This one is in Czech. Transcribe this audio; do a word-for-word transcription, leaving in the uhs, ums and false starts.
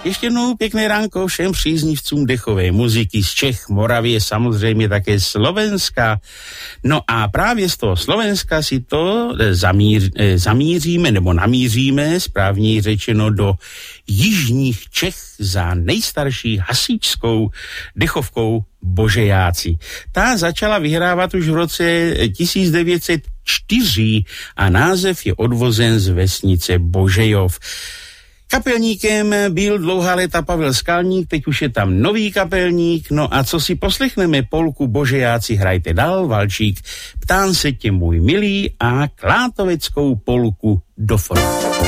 Ještě jednou pěkné ránko všem příznivcům dechové muziky z Čech, Moravie, samozřejmě také Slovenska. No a právě z toho Slovenska si to zamíř, zamíříme nebo namíříme, správně řečeno, do jižních Čech za nejstarší hasičskou dechovkou Božejáci. Ta začala vyhrávat už v roce tisíc devět set čtyři a název je odvozen z vesnice Božejov. Kapelníkem byl dlouhá léta Pavel Skalník, teď už je tam nový kapelník, no a co si poslechneme polku Božejáci hrajte dál, Valčík, ptám se tě můj milý a klátoveckou polku do formy.